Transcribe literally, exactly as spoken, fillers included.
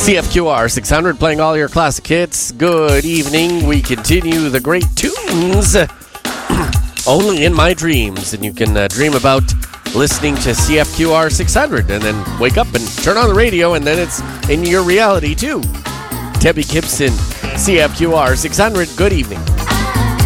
C F Q R six hundred playing all your classic hits. Good evening. We continue the great tunes only in my dreams. And you can uh, dream about listening to C F Q R six hundred and then wake up and turn on the radio and then it's in your reality too. Debbie Gibson, C F Q R six hundred. Good evening.